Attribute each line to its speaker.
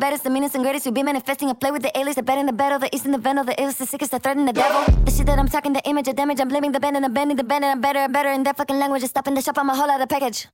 Speaker 1: baddest, the meanest and greatest. You be manifesting. I play with the alias, the bad and the battle, the east and the venom, the illest, the sickest, the threat and the devil. The shit that I'm talking, the image of damage. I'm blaming the band and I'm bending the band and I'm better and better in that fucking language. It's stopping the shop. I'm a whole lot of package.